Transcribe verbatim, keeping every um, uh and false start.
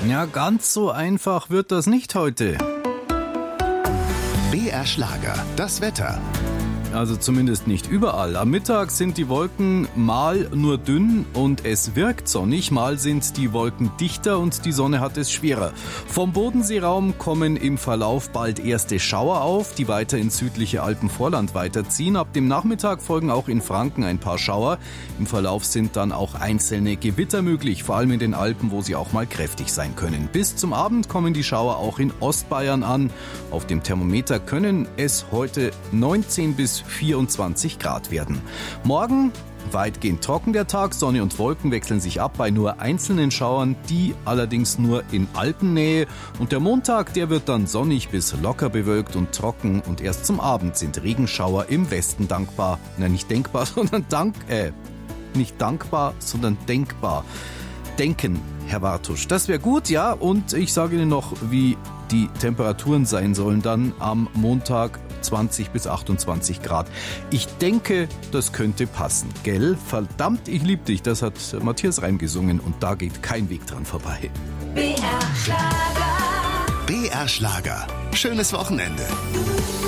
Ja, ganz so einfach wird das nicht heute. B R Schlager, das Wetter. Also zumindest nicht überall. Am Mittag sind die Wolken mal nur dünn und es wirkt sonnig, mal sind die Wolken dichter und die Sonne hat es schwerer. Vom Bodenseeraum kommen im Verlauf bald erste Schauer auf, die weiter ins südliche Alpenvorland weiterziehen. Ab dem Nachmittag folgen auch in Franken ein paar Schauer. Im Verlauf sind dann auch einzelne Gewitter möglich, vor allem in den Alpen, wo sie auch mal kräftig sein können. Bis zum Abend kommen die Schauer auch in Ostbayern an. Auf dem Thermometer können es heute neunzehn bis vierundzwanzig Grad werden. Morgen weitgehend trocken der Tag, Sonne und Wolken wechseln sich ab bei nur einzelnen Schauern, die allerdings nur in Alpennähe. Und der Montag, der wird dann sonnig bis locker bewölkt und trocken und erst zum Abend sind Regenschauer im Westen dankbar. Na, nicht denkbar, sondern dank, äh, nicht dankbar, sondern denkbar. Denken, Herr Wartusch. Das wäre gut, ja. Und ich sage Ihnen noch, wie die Temperaturen sein sollen dann am Montag. zwanzig bis achtundzwanzig Grad. Ich denke, das könnte passen. Gell? Verdammt, ich lieb dich. Das hat Matthias Reim gesungen und da geht kein Weg dran vorbei. B R Schlager. B R Schlager. Schönes Wochenende.